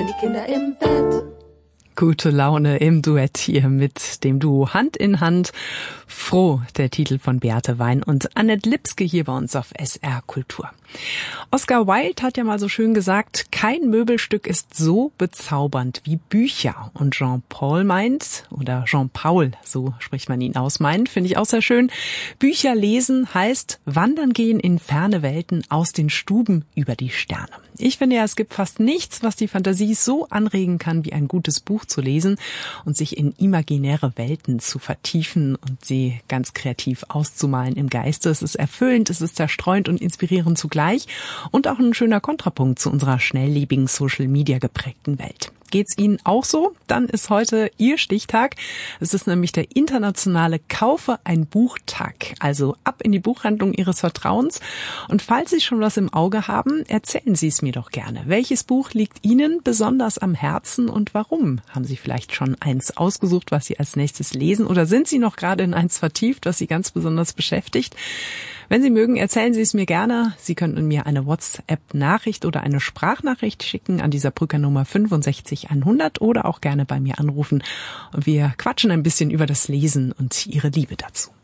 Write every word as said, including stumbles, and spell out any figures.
sind die Kinder im Bett. Gute Laune im Duett hier mit dem Duo Hand in Hand. Froh, der Titel von Beate Wein und Annette Lipske hier bei uns auf S R Kultur. Oscar Wilde hat ja mal so schön gesagt, kein Möbelstück ist so bezaubernd wie Bücher. Und Jean-Paul meint, oder Jean-Paul, so spricht man ihn aus, meint, finde ich auch sehr schön, Bücher lesen heißt wandern gehen in ferne Welten aus den Stuben über die Sterne. Ich finde ja, es gibt fast nichts, was die Fantasie so anregen kann, wie ein gutes Buch zu lesen und sich in imaginäre Welten zu vertiefen und sie ganz kreativ auszumalen im Geiste. Es ist erfüllend, es ist zerstreuend und inspirierend zugleich und auch ein schöner Kontrapunkt zu unserer schnelllebigen, Social-Media geprägten Welt. Geht's Ihnen auch so? Dann ist heute Ihr Stichtag. Es ist nämlich der internationale Kaufe ein Buch-Tag. Also ab in die Buchhandlung Ihres Vertrauens. Und falls Sie schon was im Auge haben, erzählen Sie es mir doch gerne. Welches Buch liegt Ihnen besonders am Herzen und warum? Haben Sie vielleicht schon eins ausgesucht, was Sie als nächstes lesen? Oder sind Sie noch gerade in eins vertieft, was Sie ganz besonders beschäftigt? Wenn Sie mögen, erzählen Sie es mir gerne. Sie könnten mir eine WhatsApp-Nachricht oder eine Sprachnachricht schicken an dieser Brückernummer fünfundsechzig hundert oder auch gerne bei mir anrufen. Und wir quatschen ein bisschen über das Lesen und Ihre Liebe dazu.